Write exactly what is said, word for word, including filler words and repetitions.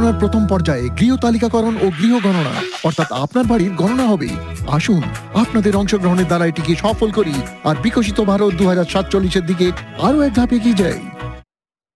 গণনার প্রথম পর্যায়ে গৃহ তালিকাকরণ ও গৃহ গণনা, অর্থাৎ আপনার বাড়ির গণনা হবে। আসুন আপনাদের অংশগ্রহণের দ্বারা এটিকে সফল করি আর বিকশিত ভারত দু হাজার সাতচল্লিশের দিকে আরো এক ধাপ এগিয়ে যাই।